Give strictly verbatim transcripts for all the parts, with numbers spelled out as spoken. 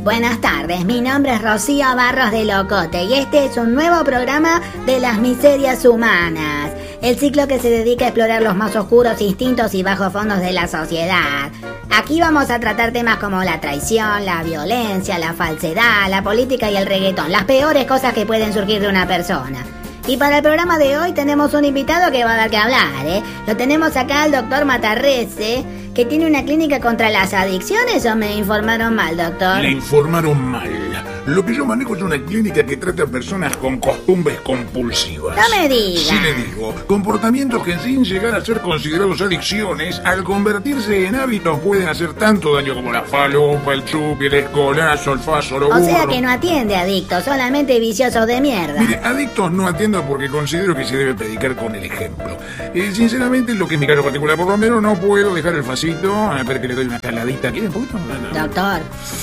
Buenas tardes, mi nombre es Rocío Barros de Locote y este es un nuevo programa de las miserias humanas, el ciclo que se dedica a explorar los más oscuros instintos y bajos fondos de la sociedad. Aquí vamos a tratar temas como la traición, la violencia, la falsedad, la política y el reggaetón, las peores cosas que pueden surgir de una persona. Y para el programa de hoy tenemos un invitado que va a dar que hablar, ¿eh? Lo tenemos acá al doctor Matarrese, que tiene una clínica contra las adicciones, ¿o me informaron mal, doctor? Le informaron mal. Lo que yo manejo es una clínica que trata a personas con costumbres compulsivas. No me diga. Sí le digo, comportamientos que sin llegar a ser considerados adicciones, al convertirse en hábitos pueden hacer tanto daño como la falopa, el chupi, el escolazo, el faso, lo burro. O sea que no atiende adictos, solamente viciosos de mierda. Mire, adictos no atiendo porque considero que se debe predicar con el ejemplo. Eh, sinceramente, lo que es mi caso particular, por lo menos no puedo dejar el facito. A ver que le doy una caladita. ¿Quiere un poquito? No, no. Doctor.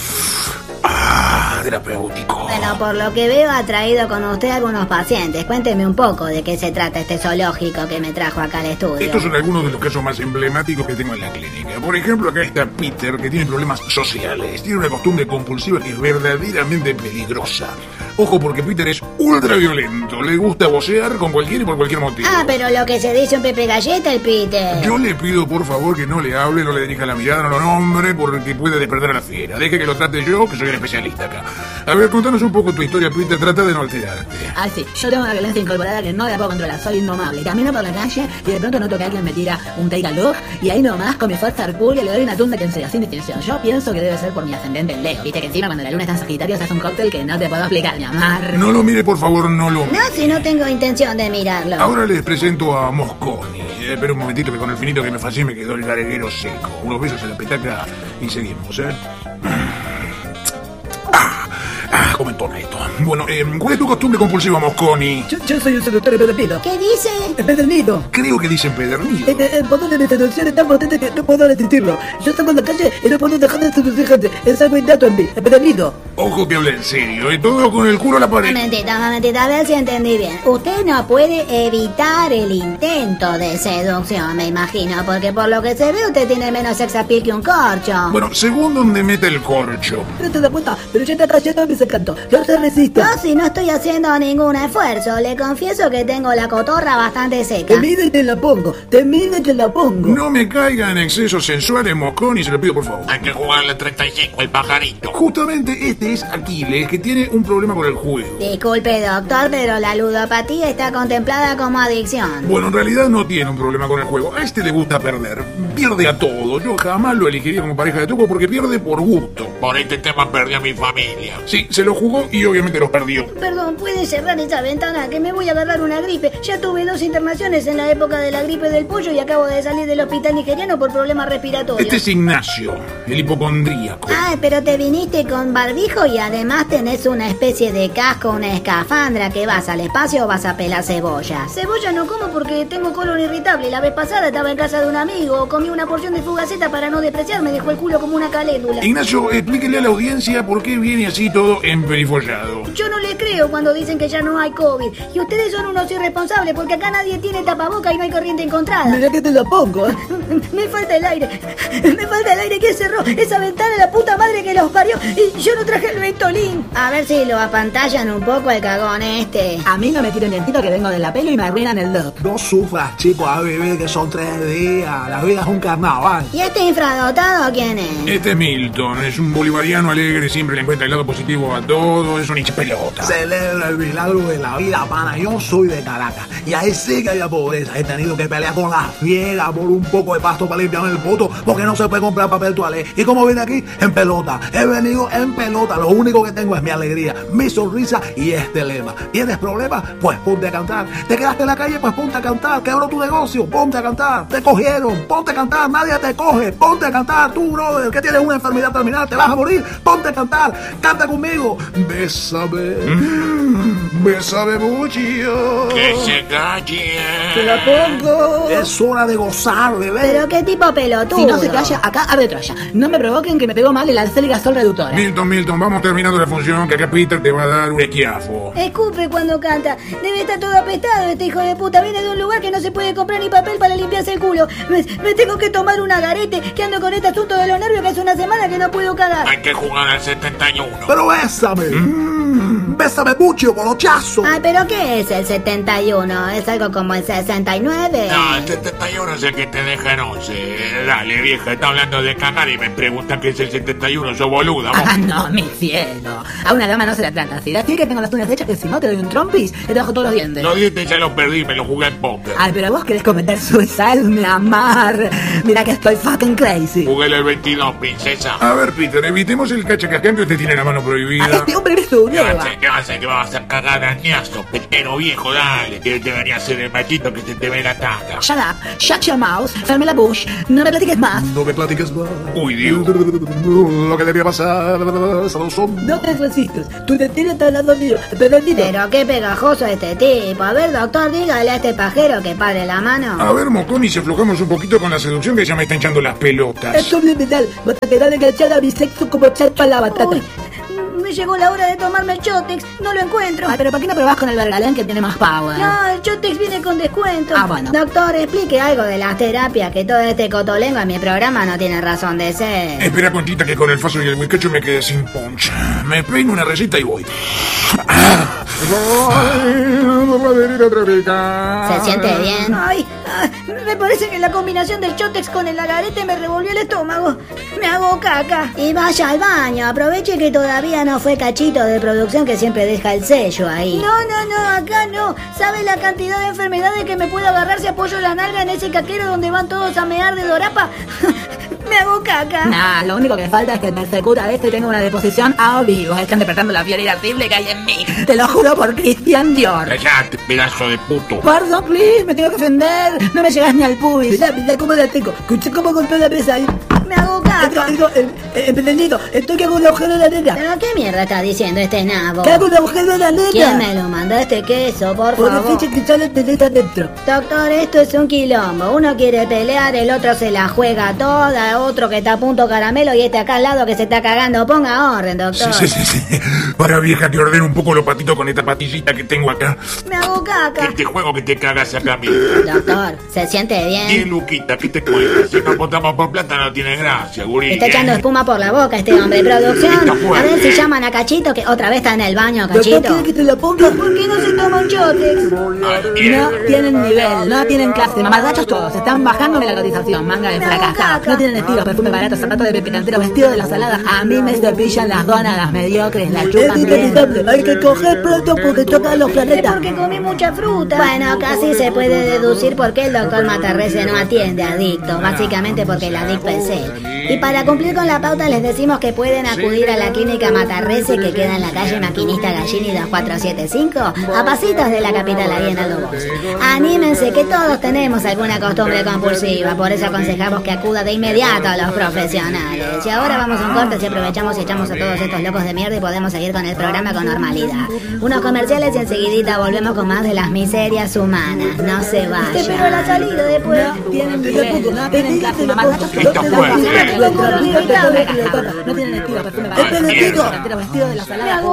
Ah, terapéutico. Bueno, por lo que veo ha traído con usted algunos pacientes. Cuénteme un poco de qué se trata este zoológico que me trajo acá al estudio. Estos son algunos de los casos más emblemáticos que tengo en la clínica. Por ejemplo, acá está Peter, que tiene problemas sociales. Tiene una costumbre compulsiva que es verdaderamente peligrosa. Ojo, porque Peter es ultra violento. Le gusta vocear con cualquiera y por cualquier motivo. Ah, pero lo que se dice un Pepe Galleta, el Peter. Yo le pido, por favor, que no le hable, no le dirija la mirada, no lo nombre, porque puede despertar a la fiera. Deje que lo trate yo, que soy el especialista acá. A ver, contanos un poco tu historia, Peter. Trata de no alterarte. Ah, sí. Yo tengo una violencia incorporada que no la puedo controlar. Soy indomable. Camino por la calle y de pronto noto que alguien me tira un take a look y ahí nomás, con mi fuerza hercúlea, le doy una tunda que sea sin distinción. Yo pienso que debe ser por mi ascendente en Leo. Viste que encima cuando la luna está en Sagitario se hace un cóctel que no te puedo explicar, mi amor. No lo mire, por favor, no lo mire. No, si no tengo intención de mirarlo. Ahora les presento a Mosconi. Eh, espera un momentito que con el finito que me fascina me quedó el garguero seco. Unos besos en la petaca y seguimos, ¿eh? Ah, ah, ¿cómo entona esto? Bueno, eh, ¿cuál es tu costumbre compulsiva, Mosconi? Yo, yo soy un seductor empedernido. ¿Qué dice? Empedernido. Creo que dice empedernido. El, el poder de mi seducción es tan potente que no puedo resistirlo. Yo salgo en la calle y no puedo dejar de seducir gente. Es algo innato en mí. Empedernido. Ojo que habla en serio, y todo con el culo a la pared. Momentita, momentita, a ver si entendí bien. Usted no puede evitar el intento de seducción, me imagino, porque por lo que se ve usted tiene menos sex appeal que un corcho. Bueno, según donde mete el corcho. No te das cuenta, pero ya está cayendo mis encantos. Yo se resisto. No, si no estoy haciendo ningún esfuerzo. Le confieso que tengo la cotorra bastante seca. Te mido y te la pongo. Te mido y te la pongo. No me caiga en excesos sensuales, Mosconi, se lo pido por favor. Hay que jugarle treinta y cinco el pajarito. Justamente este es Aquiles, que tiene un problema con el juego. Disculpe, doctor, pero la ludopatía está contemplada como adicción. Bueno, en realidad no tiene un problema con el juego. A este le gusta perder. Pierde a todo. Yo jamás lo elegiría como pareja de truco porque pierde por gusto. Por este tema perdí a mi familia. Sí, se lo jugó y obviamente los perdió. Perdón, ¿puede cerrar esa ventana? Que me voy a agarrar una gripe. Ya tuve dos internaciones en la época de la gripe del pollo y acabo de salir del hospital nigeriano por problemas respiratorios. Este es Ignacio, el hipocondríaco. Ah, pero te viniste con barbijo y además tenés una especie de casco, una escafandra. ¿Que vas al espacio o vas a pelar cebolla? Cebolla no como porque tengo colon irritable. La vez pasada estaba en casa de un amigo, comí una porción de fugaceta para no despreciar, me dejó el culo como una caléndula. Ignacio, explíquele a la audiencia por qué viene así todo emperifollado. Yo no les creo cuando dicen que ya no hay COVID. Y ustedes son unos irresponsables porque acá nadie tiene tapaboca y no hay corriente encontrada. Mira que te la pongo, ¿eh? Me falta el aire. Me falta el aire. ¿Quién cerró esa ventana? La puta madre que los parió. Y yo no traje el Ventolin. A ver si lo apantallan un poco el cagón este. A mí no me tiren dientito que vengo de la pelo y me arruinan el look. No sufras, chicos, a beber que son tres días. La vida es un carnaval. ¿Y este infradotado quién es? Este es Milton, es un bolivariano alegre, siempre le encuentra el lado positivo a todo, es un hinchapelota. Celebra el milagro de la vida, pana. Yo soy de Caracas y ahí sí que había pobreza. He tenido que pelear con la fiera por un poco de pasto para limpiarme el poto porque no se puede comprar papel toalé. ¿Y cómo vine aquí? En pelota. He venido en pelota. Lo único que tengo es mi alegría, mi sonrisa y este lema. ¿Tienes problemas? Pues ponte a cantar. ¿Te quedaste en la calle? Pues ponte a cantar. ¿Quebró tu negocio? Ponte a cantar. ¿Te cogieron? Ponte a cantar. Nadie te coge. Ponte a cantar. Tú, brother, que tienes una enfermedad terminal, te vas a morir. Ponte a cantar. Canta conmigo. Bésame. Mm, bésame mucho. Que se calle. ¡Te la pongo! Es hora de gozar, bebé. ¿Pero qué tipo pelotudo? Si no se calla, acá arde Troya. No me provoquen que me pegó mal el alcel gasol reductor. doctora. Milton, Milton, vamos terminando la función que acá Peter te va a dar un esquiafo. Escupe cuando canta. Debe estar todo apestado este hijo de puta. Viene de un lugar que no se puede comprar ni papel para limpiarse el culo. Me, me tengo que tomar un agarete que ando con este asunto de los nervios que hace una semana que no puedo cagar. Hay que jugar al setenta y uno. Pero bésame. Mm, bésame mucho, colochazo. Ay, ¿pero qué es el setenta y uno? ¿Es algo como el sesenta y nueve? No, el setenta y uno es el que te deja en once. Dale, vieja, está hablando de cagar y me preguntan qué es el setenta y uno. Sos boluda, vos. Ah, no, mi cielo. A una dama no se la trata así. Así que tengo las uñas hechas que si no te doy un trompis, te bajo todos los dientes. Los dientes ya los perdí, me los jugué en póker. Ay, pero vos querés cometer suicide, mi amar. Mira que estoy fucking crazy. Jugué el veintidós, princesa. A ver, Peter, evitemos el cachacascambio. Usted tiene la mano Ah, prohibida. este hombre eres tú, ¿Qué va a nueva. hacer? ¿Qué va a hacer? ¿Qué va a hacer? Cagar añazo, petero viejo, dale. Que debería ser el machito que se te ve la taca. Shut up, shut your mouth, ferme la bush, no me platiques más. No me platiques más. Uy, Dios. Lo que debía pasar. Son. No te resistes, tu destino está al lado mío, perdido. Pero qué pegajoso este tipo. A ver, doctor, dígale a este pajero que pare la mano. A ver, Moconi, si aflojamos un poquito con la seducción que ya me está hinchando las pelotas. Es subliminal, vas a quedar enganchada a mi sexo como chapa la batata. Uy, me llegó la hora de tomarme el Chotex. No lo encuentro. Ay, pero ¿por qué no probás con el Bergalán que tiene más power? No, el Chotex viene con descuento. Ah, bueno. Doctor, explique algo de las terapias, que todo este cotolengo en mi programa no tiene razón de ser. Espera, Conchita, que con el faso y el bizcocho me quedé sin punch. Me peino una receta y voy. ¿Se siente bien? Ay, ay, me parece que la combinación del Chotex con el agarete me revolvió el estómago. Me hago caca. Y vaya al baño, aproveche que todavía no fue Cachito de producción que siempre deja el sello ahí. No, no, no, acá no. ¿Sabe la cantidad de enfermedades que me puedo agarrar si apoyo la nalga en ese caquero donde van todos a mear de dorapa? Me hago caca. Nah, lo único que falta es que persecuta a este y tenga una deposición a vivo. Están despertando la fiera irascible que hay en mí. Te lo juro por Christian Dior. Cállate, pedazo de puto. Perdón, please, me tengo que ofender. No me llegas ni al pubis. Mirá, mirá cómo la tengo. Escuché cómo golpeó la mesa ahí. Me hago caca. Emprendido, estoy que hago un agujero en la letra. ¿Pero qué mierda está diciendo este nabo? Que hago un agujero en la letra. ¿Quién me lo mandó este queso, por Por favor? ficha que sale de letra dentro. Doctor, esto es un quilombo. Uno quiere pelear, el otro se la juega toda, otro que está a punto caramelo y este acá al lado que se está cagando. Ponga orden, doctor. Sí, sí, sí, sí. Para, vieja, te ordeno un poco los patitos con esta patillita que tengo acá. Me hago caca. Este juego que te cagas acá mismo. Doctor, ¿se siente Y bien? Luquita, ¿qué te cuentas? Si no apostamos por plata no tiene gracia, gurí. Está echando ¿eh? espuma por la boca este hombre. Producción, Está a fuerte. ver si llaman a Cachito, que otra vez está en el baño, Doctor, Cachito. ¿quiere que te lo ponga? ¿Por qué no se toma un chotex? Ay, No mierda. tienen nivel, no tienen clase, mamarrachos todos, están bajándome la cotización, manga de Me hago fracasados. caca. No tienen estilo, perfume barato, zapatos de pepinantero, vestido de la salada. A mí me cepillan las gónadas mediocres, la chupan bien. Hay que coger pronto porque tocan los Es planetas. porque comí mucha fruta. Bueno, casi se puede deducir por qué el doctor Matarrese no atiende a adictos. Básicamente porque la adicto es él. Y para cumplir con la pauta les decimos que pueden acudir a la clínica Matarrese que queda en la calle Maquinista Gallini dos cuatro siete cinco, a pasitos de la capital ahí en Aldo Bosch. Anímense que todos tenemos alguna costumbre compulsiva, por eso aconsejamos que acuda de inmediato a los profesionales. Y ahora vamos a un corte y aprovechamos y echamos a todos estos locos de mierda y podemos seguir con el programa con normalidad. Unos comerciales y enseguidita volvemos con más de las miserias humanas. No se vayan. Te espero a la salida después. No tienen nivel, no tienen clase, mamarrachos todos. Está fuerte. No tienen estilo, perfume barato, Ay, mierda. vestido de la salada.